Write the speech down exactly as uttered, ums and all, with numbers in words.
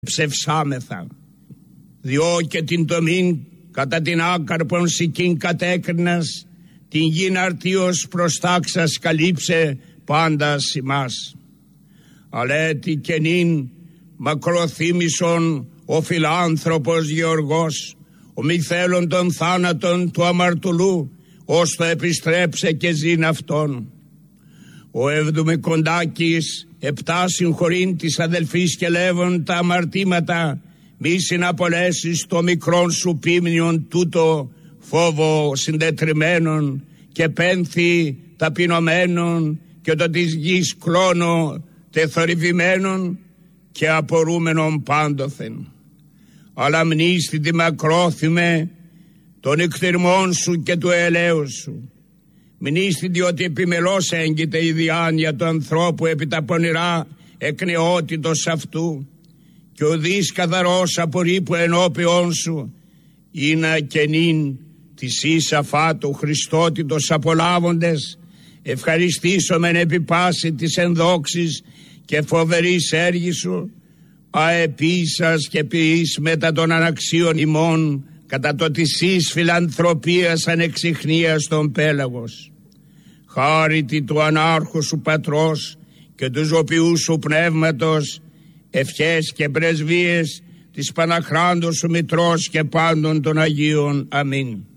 ψευσάμεθα, διό και την τομήν κατά την άκαρπον σικήν κατέκρινας, την γην αρτίος προς τάξας καλύψε πάντας ημάς. Αλέτη και νυν μακροθύμησον ο φιλάνθρωπος Γεωργός, ο μη θέλων των θάνατων του αμαρτωλού, ως το επιστρέψε και ζήν αυτόν. Ο Ευδομικοντάκης επτά συγχωρήν της αδελφής και λέβων τα αμαρτήματα, μη συναπολέσεις το μικρόν σου πίμνιον τούτο φόβο συντετριμένων και πένθη ταπεινωμένων και το της γης κλόνο τεθορυβημένων και απορούμενων πάντοθεν. Αλλά μνήστη τη μακρόθυμε των εκτιρμών σου και του ελέους σου. Μνήστη διότι επιμελώς έγκυται η διάνοια του ανθρώπου επί τα πονηρά εκνεότητος αυτού, και ο δις καθαρός απορρίπου ενώπιον σου είναι καινήν της ίσα φάτου Χριστότητος απολάβοντες, ευχαριστήσομεν επί πάση της ενδόξης και φοβερής έργης σου, αεπίσας και ποιείς μετά των αναξίων ημών, κατά το της εις φιλανθρωπίας ανεξιχνίας των πέλαγος. Χάρητη του ανάρχου σου πατρός και του ζωπιού σου πνεύματος, ευχές και πρεσβείες της Παναχράντος σου Μητρός και πάντων των Αγίων. Αμήν.